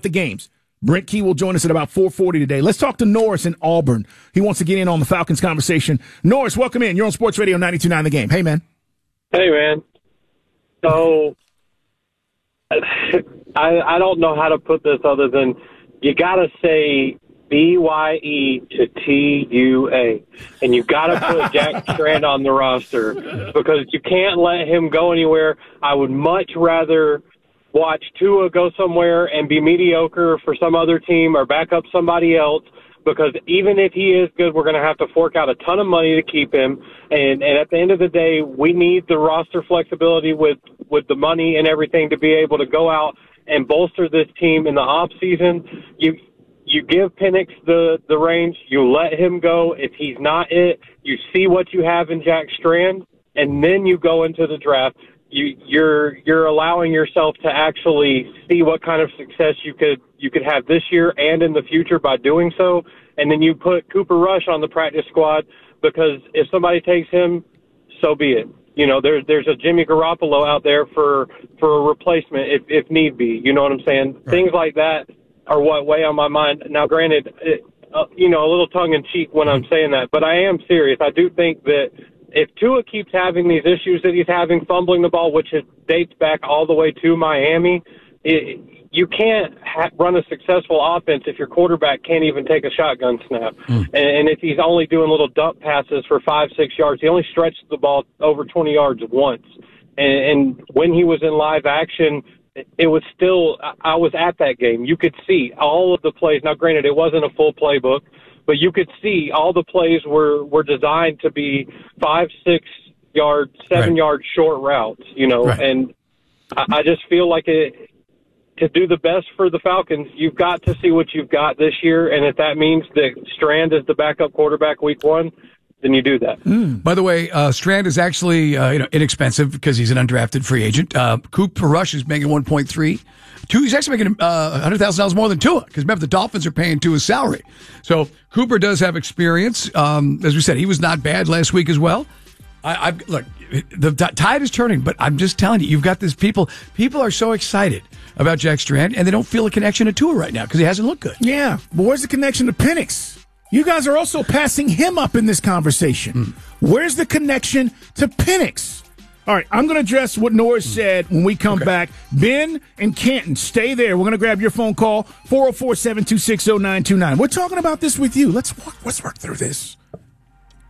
the games. Brent Key will join us at about 4:40 today. Let's talk to Norris in Auburn. He wants to get in on the Falcons conversation. Norris, welcome in. You're on Sports Radio 92.9 The Game. Hey, man. Hey, man. So I don't know how to put this other than you got to say BYE to TUA. And you got to put Jack Strand on the roster because you can't let him go anywhere. I would much rather watch Tua go somewhere and be mediocre for some other team or back up somebody else, because even if he is good, we're going to have to fork out a ton of money to keep him. And at the end of the day, we need the roster flexibility with the money and everything to be able to go out and bolster this team in the off season. You give Penix the range, you let him go. If he's not it, you see what you have in Jack Strand, and then you go into the draft. You're allowing yourself to actually see what kind of success you could have this year and in the future by doing so. And then you put Cooper Rush on the practice squad, because if somebody takes him, so be it. You know, there's a Jimmy Garoppolo out there for a replacement if need be. You know what I'm saying? Right. Things like that are what weigh on my mind. Now, granted, a little tongue-in-cheek when I'm saying that, but I am serious. I do think that if Tua keeps having these issues that he's having, fumbling the ball, which dates back all the way to Miami, you can't run a successful offense if your quarterback can't even take a shotgun snap. And if he's only doing little dump passes for 5-6 yards, he only stretched the ball over 20 yards once. And when he was in live action, it was still – I was at that game. You could see all of the plays. Now, granted, it wasn't a full playbook, but you could see all the plays were designed to be 5-6 yard, 7-yard short routes, you know. Right. And I just feel like to do the best for the Falcons, you've got to see what you've got this year. And if that means that Strand is the backup quarterback week one, then you do that. By the way, Strand is actually inexpensive because he's an undrafted free agent. Cooper Rush is making 1.3. He's actually making $100,000 more than Tua, because remember, the Dolphins are paying Tua's salary. So Cooper does have experience. As we said, he was not bad last week as well. Look, the tide is turning, but I'm just telling you, you've got this people. People are so excited about Jack Strand, and they don't feel a connection to Tua right now because he hasn't looked good. Yeah, but where's the connection to Penix? You guys are also passing him up in this conversation. Where's the connection to Penix? All right, I'm going to address what Norris said when we come back. Ben and Canton, stay there. We're going to grab your phone call, 404-726-0929. We're talking about this with you. Let's work through this.